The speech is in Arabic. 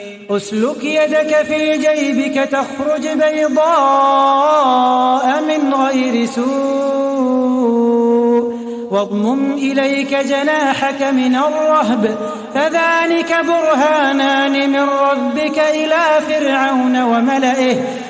أسلك يدك في جيبك تخرج بيضاء من غير سوء واضمم إليك جناحك من الرهب فذلك برهانان من ربك إلى فرعون وملئه